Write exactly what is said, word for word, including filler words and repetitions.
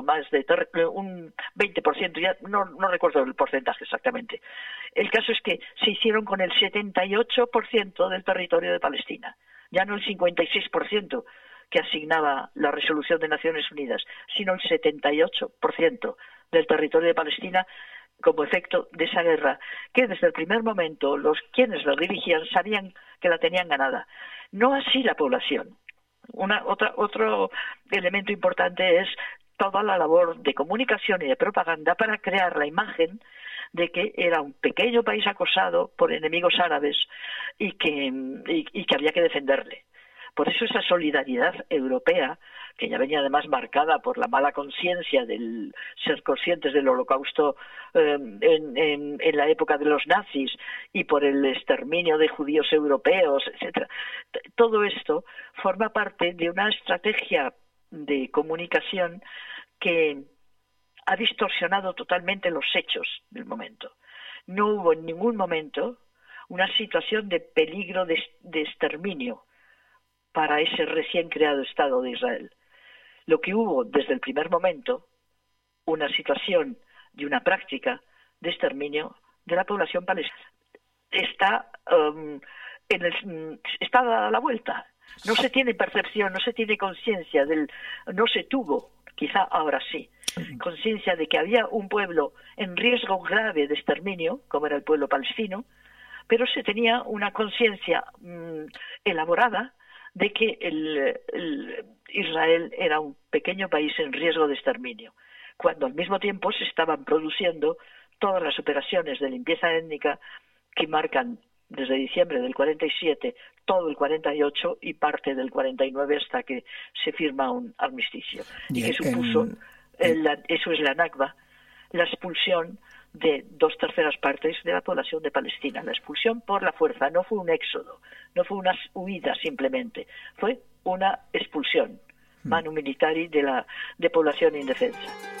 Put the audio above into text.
ciento más de ter- un veinte por ciento, ya no, no recuerdo el porcentaje exactamente. El caso es que se hicieron con el setenta y ocho por ciento del territorio de Palestina, ya no el cincuenta y seis por ciento que asignaba la resolución de Naciones Unidas, sino el setenta y ocho por ciento del territorio de Palestina como efecto de esa guerra, que desde el primer momento los quienes la dirigían sabían que la tenían ganada. No así la población. Una, otra, otro elemento importante es toda la labor de comunicación y de propaganda para crear la imagen de que era un pequeño país acosado por enemigos árabes y que, y, y que había que defenderle. Por eso esa solidaridad europea, que ya venía además marcada por la mala conciencia del ser conscientes del holocausto eh, en, en, en la época de los nazis y por el exterminio de judíos europeos, etcétera. Todo esto forma parte de una estrategia de comunicación que ha distorsionado totalmente los hechos del momento. No hubo en ningún momento una situación de peligro de, de exterminio para ese recién creado Estado de Israel. Lo que hubo desde el primer momento, una situación de una práctica de exterminio de la población palestina. Está, um, en el, está a la vuelta. No se tiene percepción, no se tiene conciencia del, no se tuvo, quizá ahora sí, conciencia de que había un pueblo en riesgo grave de exterminio, como era el pueblo palestino, pero se tenía una conciencia um, elaborada de que el, el Israel era un pequeño país en riesgo de exterminio, cuando al mismo tiempo se estaban produciendo todas las operaciones de limpieza étnica que marcan desde diciembre del cuarenta y siete, todo el cuarenta y ocho y parte del cuarenta y nueve hasta que se firma un armisticio. Y que supuso, el, eso es la Nakba, la expulsión de dos terceras partes de la población de Palestina. La expulsión por la fuerza, no fue un éxodo, no fue una huida simplemente, fue una expulsión, manu militari de la de población indefensa.